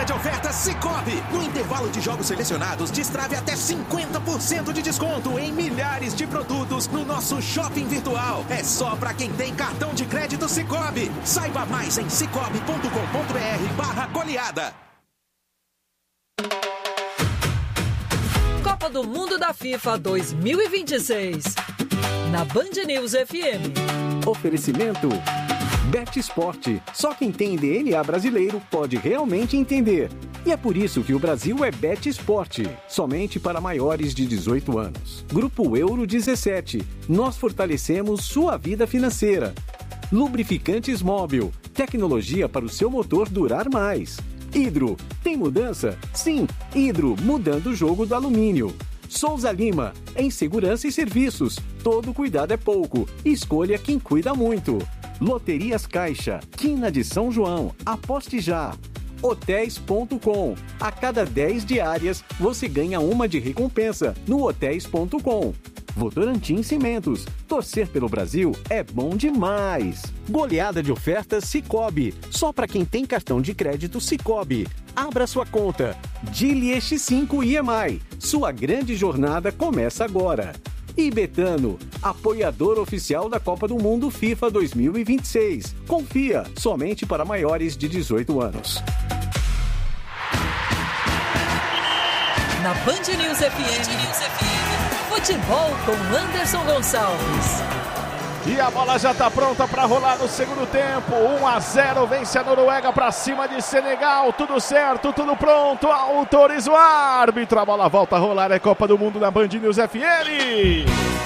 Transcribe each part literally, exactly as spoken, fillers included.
de ofertas Sicoob. No intervalo de jogos selecionados, destrave até cinquenta por cento de desconto em milhares de produtos no nosso shopping virtual. É só para quem tem cartão de crédito Sicoob. Saiba mais em cicobi ponto com ponto br barra goleada. Copa do Mundo da FIFA dois mil e vinte e seis. Na Band News F M. Oferecimento Bet Sport. Só quem tem D N A brasileiro pode realmente entender. E é por isso que o Brasil é Bet Sport. Somente para maiores de dezoito anos. Grupo Euro dezessete. Nós fortalecemos sua vida financeira. Lubrificantes Móbil. Tecnologia para o seu motor durar mais. Hidro. Tem mudança? Sim. Hidro, mudando o jogo do alumínio. Souza Lima. Em segurança e serviços. Todo cuidado é pouco. Escolha quem cuida muito. Loterias Caixa, Quina de São João, aposte já. Hotéis ponto com. A cada dez diárias, você ganha uma de recompensa no hotéis ponto com. Votorantim Cimentos. Torcer pelo Brasil é bom demais. Goleada de ofertas Sicoob. Só para quem tem cartão de crédito Sicoob. Abra sua conta. Dili X cinco I M I. Sua grande jornada começa agora. E Betano, apoiador oficial da Copa do Mundo FIFA dois mil e vinte e seis. Confia, somente para maiores de dezoito anos. Na Band News F M, futebol com Anderson Gonçalves. E a bola já está pronta para rolar no segundo tempo. um a zero, vence a Noruega para cima de Senegal. Tudo certo, tudo pronto. Autoriza o árbitro. A bola volta a rolar. É Copa do Mundo na Band News F M.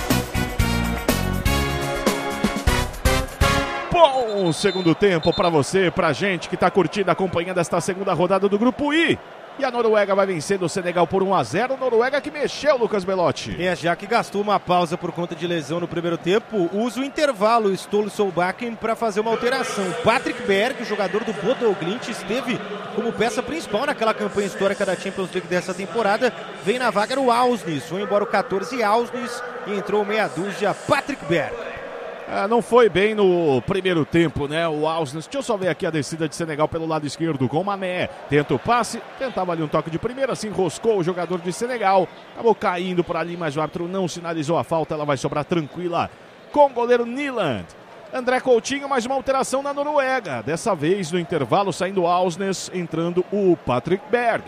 Bom segundo tempo para você, para gente que está curtindo, acompanhando esta segunda rodada do Grupo I. E a Noruega vai vencendo o Senegal por um a zero. Noruega que mexeu, Lucas Belotti. É, já que gastou uma pausa por conta de lesão no primeiro tempo, usa o intervalo Ståle Solbakken para fazer uma alteração. Patrick Berg, jogador do Bodø Glimt, esteve como peça principal naquela campanha histórica da Champions League dessa temporada. Vem na vaga o Ausnes. Foi embora o catorze Ausnes e entrou meia dúzia Patrick Berg. Ah, não foi bem no primeiro tempo, né? O Ausnes. Deixa eu só ver aqui a descida de Senegal pelo lado esquerdo com o Mané. Tenta o passe, tentava ali um toque de primeira, se enroscou o jogador de Senegal. Acabou caindo por ali, mas o árbitro não sinalizou a falta. Ela vai sobrar tranquila com o goleiro Nyland. André Coutinho, mais uma alteração na Noruega. Dessa vez no intervalo, saindo o Ausnes, entrando o Patrick Berg.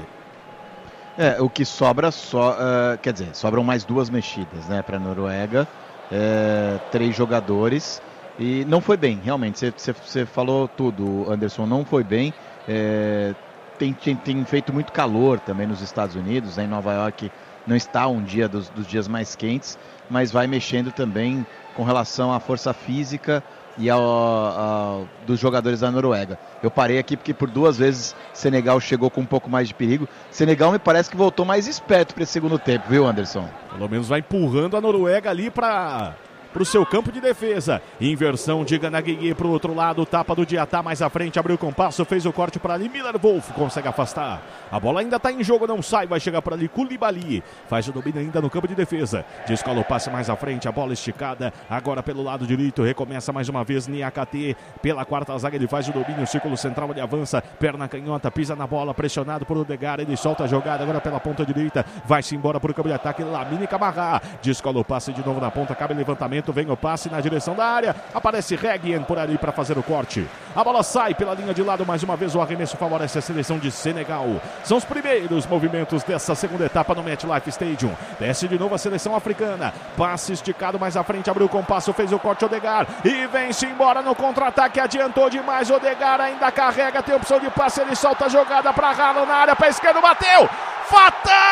É, o que sobra só, uh, quer dizer, sobram mais duas mexidas, né, para a Noruega. É, três jogadores e não foi bem, realmente, você falou tudo, Anderson, não foi bem. É, tem, tem, tem feito muito calor também nos Estados Unidos, né, em Nova York não está um dia dos, dos dias mais quentes, mas vai mexendo também com relação à força física e ao, ao, dos jogadores da Noruega. Eu parei aqui porque por duas vezes Senegal chegou com um pouco mais de perigo. Senegal me parece que voltou mais esperto para esse segundo tempo, viu, Anderson? Pelo menos vai empurrando a Noruega ali para o seu campo de defesa. Inversão de Ganaguier para o outro lado, tapa do Diatá mais à frente, abriu o compasso, fez o corte para ali, Miller Wolf consegue afastar. A bola ainda está em jogo, não sai, vai chegar para ali Koulibaly, faz o domínio ainda no campo de defesa, descola o passe mais à frente, a bola esticada, agora pelo lado direito, recomeça mais uma vez Niakate, pela quarta zaga ele faz o domínio, círculo central, ele avança, perna canhota, pisa na bola, pressionado por Odegaard, ele solta a jogada agora pela ponta direita, vai-se embora para o campo de ataque, Lamine Camara, descola o passe de novo na ponta, cabe levantamento, vem o passe na direção da área, aparece Reguen por ali para fazer o corte, a bola sai pela linha de lado, mais uma vez o arremesso favorece a seleção de Senegal. São os primeiros movimentos dessa segunda etapa no MetLife Stadium. Desce de novo a seleção africana, passe esticado mais à frente, abriu o compasso, fez o corte Odegaard e vem-se embora no contra-ataque, adiantou demais, Odegaard ainda carrega, tem opção de passe, ele solta a jogada para Haaland na área, para a esquerda, bateu, fatal!